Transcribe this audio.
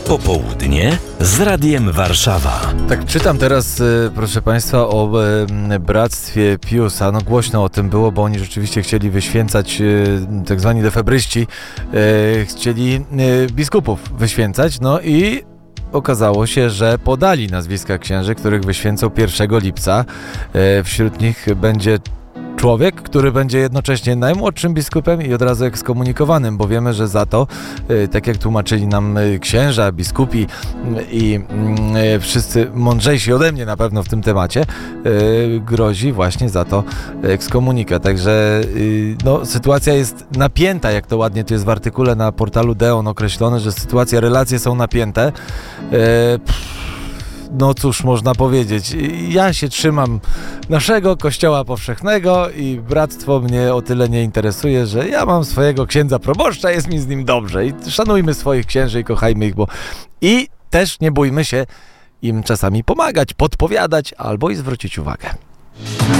Popołudnie z Radiem Warszawa. Tak czytam teraz, proszę Państwa, o bractwie Piusa. No głośno o tym było, bo oni rzeczywiście chcieli wyświęcać, tak zwani defebryści, chcieli biskupów wyświęcać, no i okazało się, że podali nazwiska księży, których wyświęcą 1 lipca. Wśród nich będzie człowiek, który będzie jednocześnie najmłodszym biskupem i od razu ekskomunikowanym, bo wiemy, że za to, tak jak tłumaczyli nam księża, biskupi i wszyscy mądrzejsi ode mnie na pewno w tym temacie, grozi właśnie za to ekskomunikat. Także no, sytuacja jest napięta, jak to ładnie tu jest w artykule na portalu Deon określone, że relacje są napięte. No cóż można powiedzieć, ja się trzymam naszego Kościoła Powszechnego i bractwo mnie o tyle nie interesuje, że ja mam swojego księdza proboszcza, jest mi z nim dobrze i szanujmy swoich księży i kochajmy ich, bo i też nie bójmy się im czasami pomagać, podpowiadać albo i zwrócić uwagę.